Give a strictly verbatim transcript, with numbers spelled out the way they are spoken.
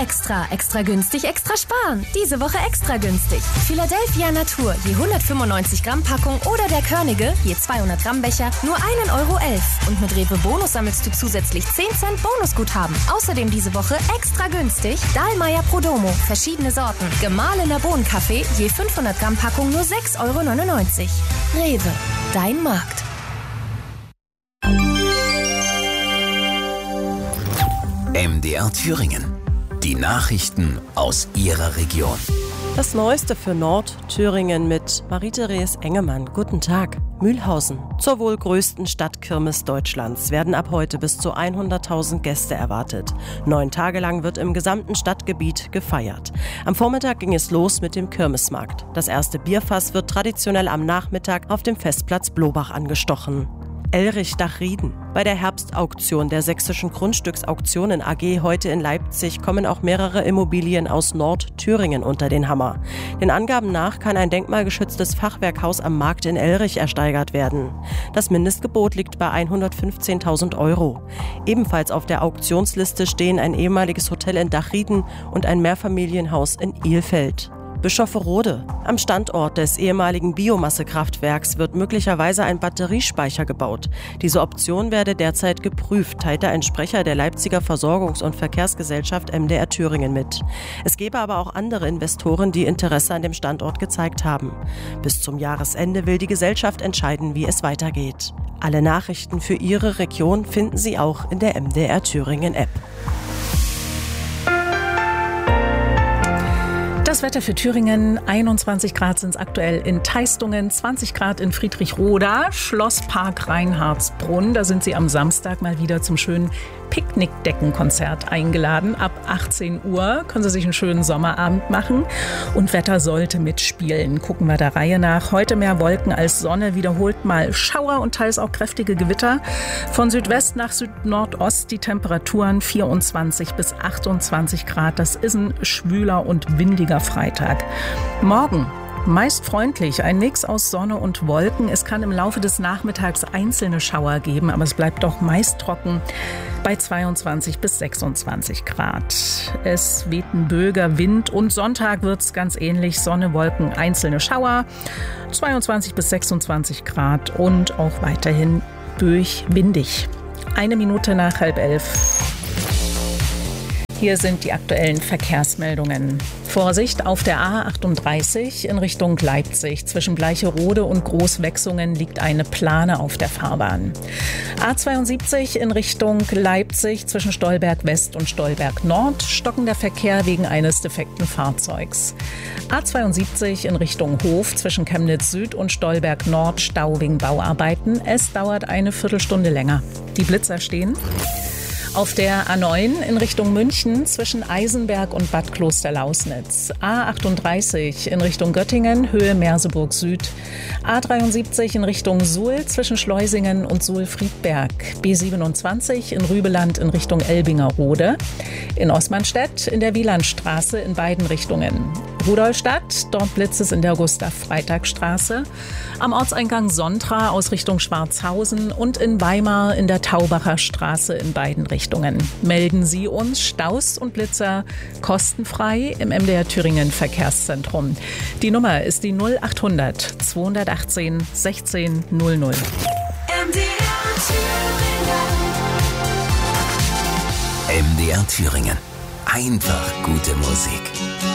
Extra. Extra günstig, extra sparen. Diese Woche extra günstig. Philadelphia Natur, je hundertfünfundneunzig Gramm Packung oder der Körnige, je zweihundert Gramm Becher, nur ein Euro elf. Und mit Rewe Bonus sammelst du zusätzlich zehn Cent Bonusguthaben. Außerdem diese Woche extra günstig Dahlmeier Prodomo, verschiedene Sorten. Gemahlener Bohnenkaffee, je fünfhundert Gramm Packung nur sechs Euro neunundneunzig. Rewe, dein Markt. M D R Thüringen. Die Nachrichten aus Ihrer Region. Das Neueste für Nordthüringen mit Marie-Therese Engemann. Guten Tag. Mühlhausen. Zur wohl größten Stadtkirmes Deutschlands werden ab heute bis zu hunderttausend Gäste erwartet. Neun Tage lang wird im gesamten Stadtgebiet gefeiert. Am Vormittag ging es los mit dem Kirmesmarkt. Das erste Bierfass wird traditionell am Nachmittag auf dem Festplatz Blobach angestochen. Elrich-Dachrieden. Bei der Herbstauktion der Sächsischen Grundstücksauktionen A G heute in Leipzig kommen auch mehrere Immobilien aus Nordthüringen unter den Hammer. Den Angaben nach kann ein denkmalgeschütztes Fachwerkhaus am Markt in Elrich ersteigert werden. Das Mindestgebot liegt bei hundertfünfzehntausend Euro. Ebenfalls auf der Auktionsliste stehen ein ehemaliges Hotel in Dachrieden und ein Mehrfamilienhaus in Ilfeld. Bischofferode. Am Standort des ehemaligen Biomassekraftwerks wird möglicherweise ein Batteriespeicher gebaut. Diese Option werde derzeit geprüft, teilte ein Sprecher der Leipziger Versorgungs- und Verkehrsgesellschaft M D R Thüringen mit. Es gebe aber auch andere Investoren, die Interesse an dem Standort gezeigt haben. Bis zum Jahresende will die Gesellschaft entscheiden, wie es weitergeht. Alle Nachrichten für Ihre Region finden Sie auch in der M D R Thüringen App. Das Wetter für Thüringen, einundzwanzig Grad sind es aktuell in Teistungen, zwanzig Grad in Friedrichroda, Schlosspark Reinhardsbrunn. Da sind Sie am Samstag mal wieder zum schönen Picknickdeckenkonzert eingeladen. Ab achtzehn Uhr können Sie sich einen schönen Sommerabend machen und Wetter sollte mitspielen. Gucken wir der Reihe nach. Heute mehr Wolken als Sonne, wiederholt mal Schauer und teils auch kräftige Gewitter. Von Südwest nach Südnordost die Temperaturen vierundzwanzig bis achtundzwanzig Grad. Das ist ein schwüler und windiger Freitag. Morgen meist freundlich, ein Mix aus Sonne und Wolken. Es kann im Laufe des Nachmittags einzelne Schauer geben, aber es bleibt doch meist trocken bei zweiundzwanzig bis sechsundzwanzig Grad. Es weht ein böiger Wind und Sonntag wird es ganz ähnlich. Sonne, Wolken, einzelne Schauer, zweiundzwanzig bis sechsundzwanzig Grad und auch weiterhin böig windig. Eine Minute nach halb elf. Hier sind die aktuellen Verkehrsmeldungen. Vorsicht auf der A achtunddreißig in Richtung Leipzig. Zwischen Bleicherode und Großwechsungen liegt eine Plane auf der Fahrbahn. A zweiundsiebzig in Richtung Leipzig zwischen Stolberg West und Stolberg Nord. Stockender Verkehr wegen eines defekten Fahrzeugs. A zweiundsiebzig in Richtung Hof zwischen Chemnitz Süd und Stolberg Nord. Stau wegen Bauarbeiten. Es dauert eine Viertelstunde länger. Die Blitzer stehen. Auf der A neun in Richtung München zwischen Eisenberg und Bad Klosterlausnitz. A achtunddreißig in Richtung Göttingen, Höhe Merseburg Süd. A dreiundsiebzig in Richtung Suhl zwischen Schleusingen und Suhl-Friedberg. B siebenundzwanzig in Rübeland in Richtung Elbingerode. In Osmanstedt in der Wielandstraße in beiden Richtungen. Rudolstadt, dort blitzt es in der Gustav-Freitag-Straße. Am Ortseingang Sontra aus Richtung Schwarzhausen und in Weimar in der Taubacher Straße in beiden Richtungen. Melden Sie uns Staus und Blitzer kostenfrei im M D R Thüringen Verkehrszentrum. Die Nummer ist die null achthundert zweihundertachtzehn sechzehn null null. M D R Thüringen. M D R Thüringen. Einfach gute Musik.